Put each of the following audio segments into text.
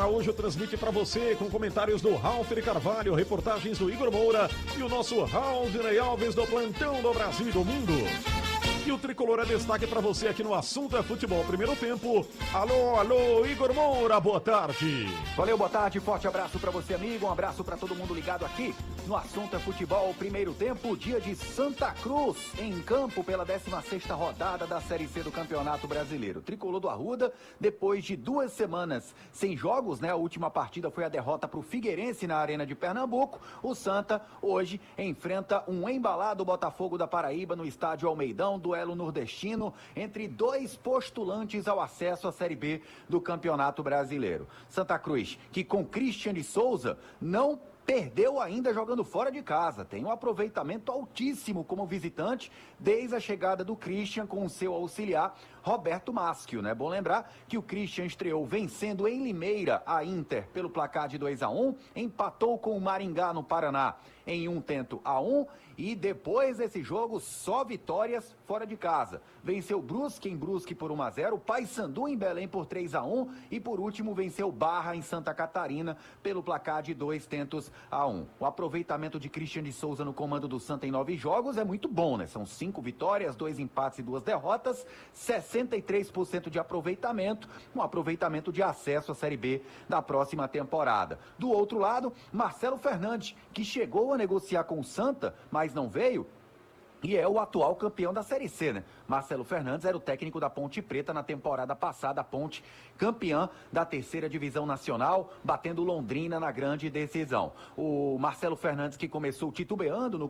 Araújo transmite para você com comentários do Ralfer Carvalho, reportagens do Igor Moura e o nosso Raulzinei Alves do Plantão do Brasil e do Mundo. E o Tricolor é destaque para você aqui no Assunto é Futebol Primeiro Tempo. Alô, Igor Moura, boa tarde. Valeu, boa tarde, forte abraço para você, amigo, um abraço para todo mundo ligado aqui no Assunto é Futebol Primeiro Tempo, dia de Santa Cruz, em campo pela 16ª rodada da Série C do Campeonato Brasileiro. Tricolor do Arruda, depois de 2 semanas sem jogos, né? A última partida foi a derrota para o Figueirense na Arena de Pernambuco. O Santa hoje enfrenta um embalado Botafogo da Paraíba no estádio Almeidão, duelo nordestino entre 2 postulantes ao acesso à Série B do Campeonato Brasileiro. Santa Cruz, que com Christian de Souza não perdeu ainda jogando fora de casa, tem um aproveitamento altíssimo como visitante desde a chegada do Christian com o seu auxiliar Roberto Maschio, né? Bom lembrar que o Christian estreou vencendo em Limeira a Inter pelo placar de 2-1, empatou com o Maringá no Paraná em 1-1 e depois desse jogo só vitórias fora de casa. Venceu Brusque em Brusque por 1-0, Paysandu em Belém por 3-1 e por último venceu Barra em Santa Catarina pelo placar de 2-1. O aproveitamento de Christian de Souza no comando do Santa em 9 jogos é muito bom, né? São 5 vitórias, 2 empates e 2 derrotas, 63% de aproveitamento, um aproveitamento de acesso à Série B da próxima temporada. Do outro lado, Marcelo Fernandes, que chegou a negociar com o Santa, mas não veio, e é o atual campeão da Série C, né? Marcelo Fernandes era o técnico da Ponte Preta na temporada passada, a Ponte campeã da 3ª Divisão Nacional, batendo Londrina na grande decisão. O Marcelo Fernandes, que começou titubeando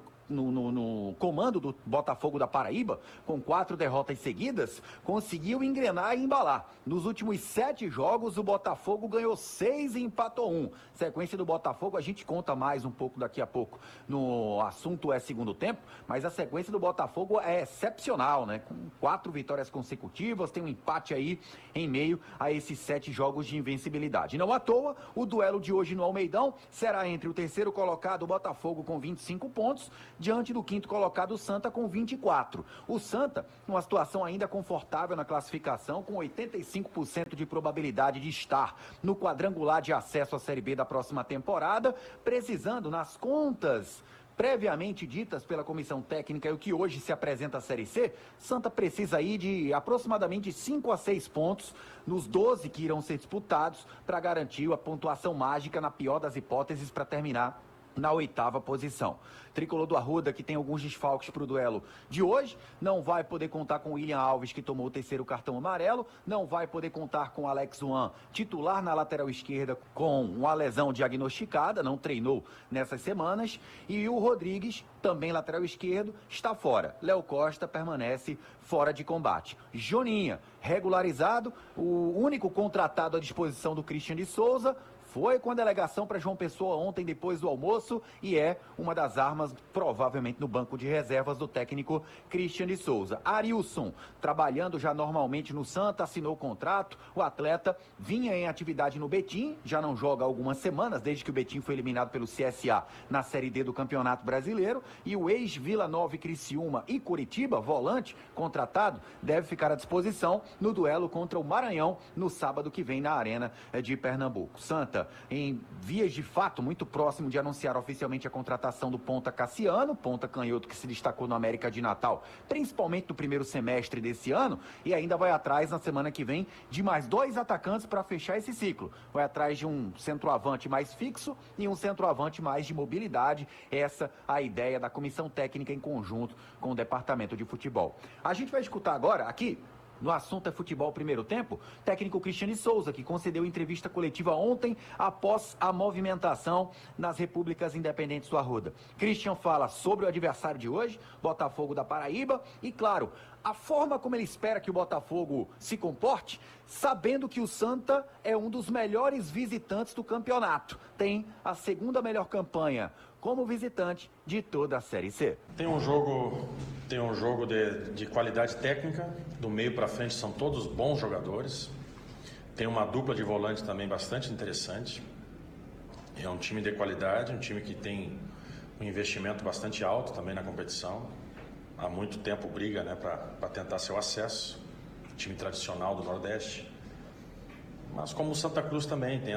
no comando do Botafogo da Paraíba, com 4 derrotas seguidas, conseguiu engrenar e embalar. Nos últimos 7 jogos, o Botafogo ganhou 6 e empatou 1. Sequência do Botafogo, a gente conta mais um pouco daqui a pouco no Assunto é Segundo Tempo, mas a sequência do Botafogo é excepcional, né? Com 4 vitórias consecutivas, tem um empate aí em meio a esses 7 jogos de invencibilidade. Não à toa, o duelo de hoje no Almeidão será entre o 3º colocado, o Botafogo, com 25 pontos, diante do 5º colocado, o Santa, com 24. O Santa, numa situação ainda confortável na classificação, com 85% de probabilidade de estar no quadrangular de acesso à Série B da próxima temporada, precisando, nas contas previamente ditas pela comissão técnica e o que hoje se apresenta a Série C, Santa precisa aí de aproximadamente 5 a 6 pontos nos 12 que irão ser disputados para garantir a pontuação mágica, na pior das hipóteses, para terminar na 8ª posição. Tricolor do Arruda, que tem alguns desfalques para o duelo de hoje, não vai poder contar com o William Alves, que tomou o 3º cartão amarelo, não vai poder contar com o Alex Juan, titular na lateral esquerda, com uma lesão diagnosticada, não treinou nessas semanas, e o Rodrigues, também lateral esquerdo, está fora. Léo Costa permanece fora de combate. Joninha, regularizado, o único contratado à disposição do Christian de Souza, foi com a delegação para João Pessoa ontem, depois do almoço, e é uma das armas, provavelmente, no banco de reservas do técnico Christian de Souza. Arilson, trabalhando já normalmente no Santa, assinou o contrato. O atleta vinha em atividade no Betim, já não joga há algumas semanas, desde que o Betim foi eliminado pelo CSA na Série D do Campeonato Brasileiro. E o ex-Vila Nova, Criciúma e Curitiba, volante, contratado, deve ficar à disposição no duelo contra o Maranhão, no sábado que vem na Arena de Pernambuco. Santa, em vias de fato, muito próximo de anunciar oficialmente a contratação do ponta Cassiano, ponta canhoto que se destacou no América de Natal, principalmente no primeiro semestre desse ano, e ainda vai atrás na semana que vem de mais 2 atacantes para fechar esse ciclo. Vai atrás de um centroavante mais fixo e um centroavante mais de mobilidade. Essa a ideia da comissão técnica em conjunto com o departamento de futebol. A gente vai escutar agora aqui no Assunto é Futebol Primeiro Tempo, técnico Christian de Souza, que concedeu entrevista coletiva ontem após a movimentação nas repúblicas independentes do Arruda. Christian fala sobre o adversário de hoje, Botafogo da Paraíba, e claro, a forma como ele espera que o Botafogo se comporte, sabendo que o Santa é um dos melhores visitantes do campeonato. Tem a 2ª melhor campanha como visitante de toda a Série C. Tem um jogo de qualidade técnica, do meio para frente são todos bons jogadores. Tem uma dupla de volante também bastante interessante. É um time de qualidade, um time que tem um investimento bastante alto também na competição. Há muito tempo briga, né, para tentar seu acesso. Time tradicional do Nordeste. Mas como o Santa Cruz também tem